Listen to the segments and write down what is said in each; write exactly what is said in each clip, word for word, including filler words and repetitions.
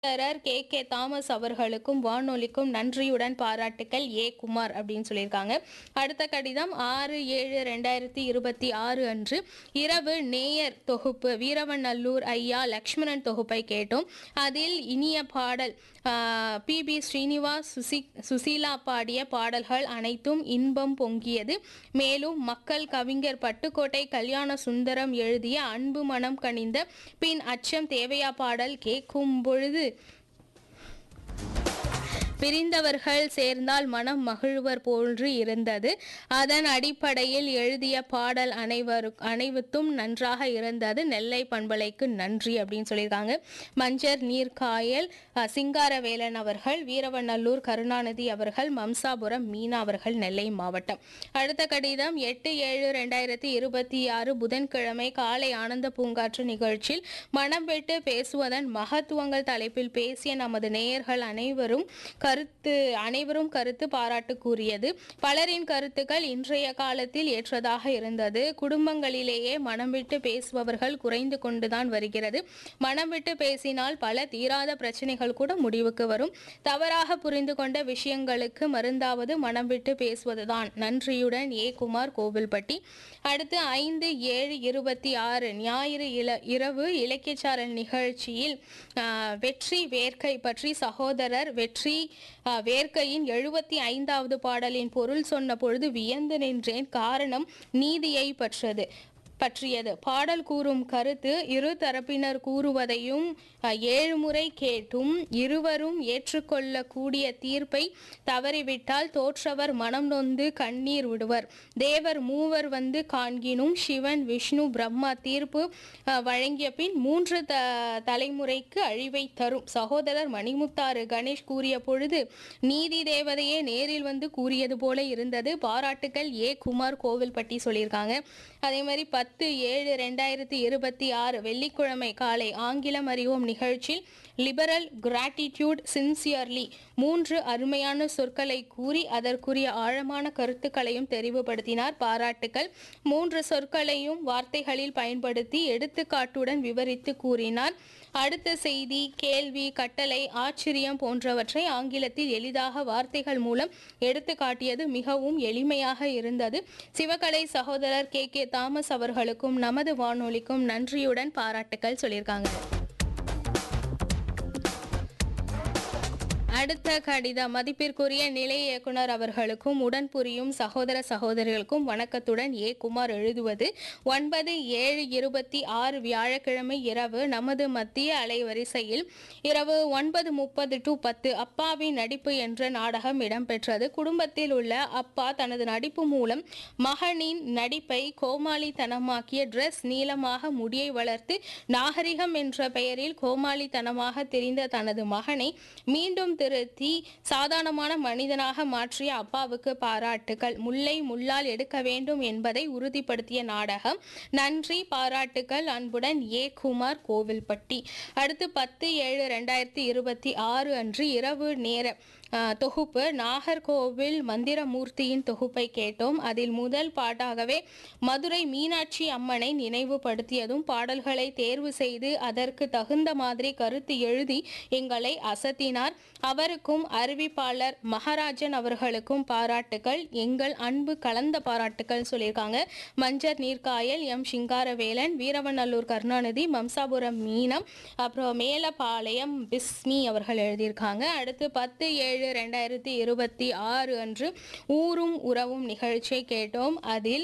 K K Thomas அவர்களுக்கும் வானொலிக்கும் நன்றியுடன் பாராட்டுக்கள் ஏ குமார் அப்படின்னு சொல்லியிருக்காங்க. அடுத்த கடிதம் ஆறு ஏழு ரெண்டாயிரத்தி இருபத்தி ஆறு அன்று இரவு நேயர் தொகுப்பு வீரவநல்லூர் ஐயா லக்ஷ்மணன் தொகுப்பை கேட்டோம். அதில் இனிய பாடல் பி பி ஸ்ரீனிவாஸ் சுசி சுசீலா பாடிய பாடல்கள் அனைத்தும் இன்பம் பொங்கியது. மேலும் மக்கள் கவிஞர் பட்டுக்கோட்டை கல்யாண சுந்தரம் எழுதிய அன்பு மனம் கனிந்த பின் அச்சம் தேவையா பாடல் கேட்கும் பொழுது பிரிந்தவர்கள் சேர்ந்தால் மனம் மகிழ்வர் போன்று இருந்தது. அதன் அடிப்படையில் எழுதிய பாடல் அனைவரும் அனைவத்தும் நன்றாக இருந்தது. நெல்லை பண்பலைக்கு நன்றி அப்படின்னு சொல்லியிருக்காங்க. மஞ்சர் நீர்காயல் சிங்காரவேலன் அவர்கள், வீரவநல்லூர் கருணாநிதி அவர்கள், மம்சாபுரம் மீனா அவர்கள், நெல்லை மாவட்டம். அடுத்த கடிதம் எட்டு ஏழு ரெண்டாயிரத்தி இருபத்தி ஆறு புதன்கிழமை காலை ஆனந்த பூங்காற்று நிகழ்ச்சியில் மனம் விட்டு பேசுவதன் மகத்துவங்கள் தலைப்பில் பேசிய நமது நேயர்கள் அனைவரும் கருத்து அனைவரும் கருத்து பாராட்டு கூறியது. பலரின் கருத்துக்கள் இன்றைய காலத்தில் ஏற்றதாக இருந்தது. குடும்பங்களிலேயே மனம் விட்டு பேசுபவர்கள் குறைந்து கொண்டுதான் வருகிறது. மனம் விட்டு பேசினால் பல தீராத பிரச்சனைகள் கூட முடிவுக்கு வரும். தவறாக புரிந்து கொண்ட விஷயங்களுக்கு மருந்தாவது மனம் விட்டு பேசுவதுதான். நன்றியுடன் ஏ குமார், கோவில்பட்டி. அடுத்து ஐந்து ஏழு இருபத்தி ஆறு ஞாயிறு இல இரவு இலக்கியச்சாரல் நிகழ்ச்சியில் வெற்றி வேர்க்கை பற்றி சகோதரர் வெற்றி வேர்க்கையின் எழுபத்தி ஐந்தாவது பாடலின் பொருள் சொன்ன பொழுது வியந்து நின்றேன். காரணம் நீதியை பற்றது பற்றியது. பாடல் கூறும் கருத்து இரு தரப்பினர் கூறுவதையும் ஏழு முறை கேட்டும் இருவரும் ஏற்றுக்கொள்ளக்கூடிய தீர்ப்பை தவறிவிட்டால் தோற்றவர் மனம் நொந்து கண்ணீர் விடுவர். தேவர் மூவர் வந்து காண்கினும் சிவன் விஷ்ணு பிரம்மா தீர்ப்பு வழங்கிய பின் மூன்று த தலைமுறைக்கு அழிவை தரும். சகோதரர் மணிமுத்தாறு கணேஷ் கூறிய பொழுது நீதி தேவதையே நேரில் வந்து கூறியது போல இருந்தது. பாராட்டுக்கள் ஏ குமார், கோவில்பட்டி சொல்லியிருக்காங்க. அதே மாதிரி பத்து ஏழு ரெண்டாயிரத்தி இருபத்தி ஆறு வெள்ளிக்கிழமை காலை ஆங்கிலம் அறிவோம் நிகழ்ச்சியில் லிபரல் கிராட்டிடியூட் சின்சியர்லி மூன்று அருமையான சொற்களை கூறி அதற்குரிய ஆழமான கருத்துக்களையும் தெரிவுபடுத்தினார். பாராட்டுக்கள். மூன்று சொற்களையும் வார்த்தைகளில் பயன்படுத்தி எடுத்துக்காட்டுடன் விவரித்து கூறினார். அடுத்த செய்தி, கேள்வி, கட்டளை, ஆச்சரியம் போன்றவற்றை ஆங்கிலத்தில் எளிதாக வார்த்தைகள் மூலம் எடுத்து காட்டியது மிகவும் எளிமையாக இருந்தது. சிவகலை சகோதரர் கே கே தாமஸ் அவர்களுக்கும் நமது வானொலிக்கும் நன்றியுடன் பாராட்டுக்கள் சொல்லியிருக்காங்க. அடுத்த கடிதம் மதிப்பிற்குரிய நிலைய இயக்குனர் அவர்களுக்கும் உடன் புரியும் சகோதர சகோதரிகளுக்கும் வணக்கத்துடன் ஏ குமார் எழுதுவது ஒன்பது ஏழு இருபத்தி ஆறு வியாழக்கிழமை இரவு நமது மத்திய அலைவரிசையில் இரவு ஒன்பது முப்பது டு பத்து அப்பாவின் நடிப்பு என்ற நாடகம் இடம்பெற்றது. குடும்பத்தில் உள்ள அப்பா தனது நடிப்பு மூலம் மகனின் நடிப்பை கோமாளித்தனமாக்கிய ட்ரெஸ் நீளமாக முடியை வளர்த்து நாகரிகம் என்ற பெயரில் கோமாளித்தனமாக தெரிந்த தனது மகனை மீண்டும் திருத்தி சாதாரணமான மனிதனாக மாற்றிய அப்பாவுக்கு பாராட்டுக்கள். முல்லை முள்ளால் எடுக்க வேண்டும் என்பதை உறுதிப்படுத்திய நாடகம். நன்றி, பாராட்டுக்கள். அன்புடன் ஏ குமார், கோவில்பட்டி. அடுத்து பத்து ஏழு ரெண்டாயிரத்தி இருபத்தி ஆறு அன்று இரவு நேர தொகுப்பு நாகர்கோவில் மந்திரமூர்த்தியின் தொகுப்பை கேட்டோம். அதில் முதல் பாட்டாகவே மதுரை மீனாட்சி அம்மனை நினைவுபடுத்தியதும் பாடல்களை தேர்வு செய்து அதற்கு தகுந்த மாதிரி கருத்து எழுதி எங்களை அசத்தினார். அவருக்கும் அறிவிப்பாளர் மகாராஜன் அவர்களுக்கும் பாராட்டுக்கள். எங்கள் அன்பு கலந்த பாராட்டுக்கள் சொல்லியிருக்காங்க. மஞ்சர் நீர்காயல் எம் சிங்காரவேலன், வீரவநல்லூர் கருணாநிதி, மம்சாபுரம் மீனம், அப்புறம் மேலப்பாளையம் பிஸ்மி அவர்கள் எழுதியிருக்காங்க. அடுத்து பத்து ஏழு ரெண்டாயிரத்தி இருபத்தி ஆறு அன்று ஊரும் உறவும் நிகழ்ச்சியை கேட்டோம். அதில்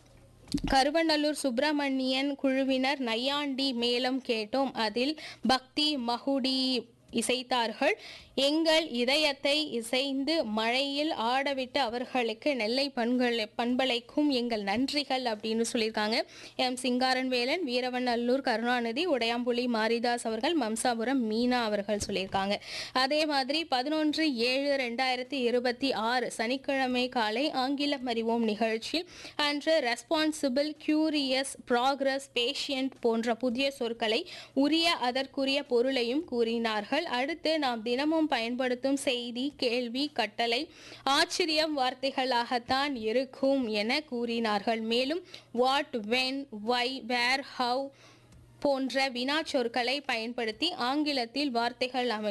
கருவநல்லூர் சுப்பிரமணியன் குழுவினர் நையாண்டி மேளம் கேட்டோம். அதில் பக்தி மகுடி இசைத்தார்கள். எங்கள் இதயத்தை இசைந்து மழையில் ஆடவிட்டு அவர்களுக்கு நெல்லை பண்பலை பண்பலைக்கும் எங்கள் நன்றிகள் அப்படின்னு சொல்லியிருக்காங்க. எம் சிங்காரன்வேலன், வீரவநல்லூர் கருணாநிதி, உடையாம்புலி மாரிதாஸ் அவர்கள், மம்சாபுரம் மீனா அவர்கள் சொல்லியிருக்காங்க. அதே மாதிரி பதினொன்று ஏழு ரெண்டாயிரத்தி இருபத்தி ஆறு சனிக்கிழமை காலை ஆங்கிலம் அறிவோம் நிகழ்ச்சியில் அன்று ரெஸ்பான்சிபிள், கியூரியஸ், ப்ராக்ரஸ், பேஷியன்ட் போன்ற புதிய சொற்களை உரிய அதற்குரிய பொருளையும் கூறினார்கள். அடுத்து நாம் தினமும் பயன்படுத்தும் செய்தி, கேள்வி, கட்டளை, ஆச்சரியம் வார்த்தைகளாகத்தான் இருக்கும் என கூறினார்கள். மேலும் what, when, why, where, have போன்ற வினா சொற்களை பயன்படுத்தி ஆங்கிலத்தில் வார்த்தைகள் அமை